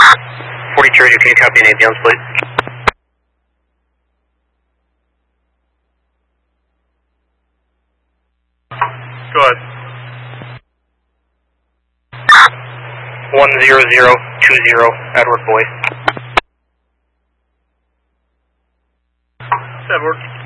42 Radio, can you copy an ambulance, please? Go ahead. 10020, Edward Boyd. Edward.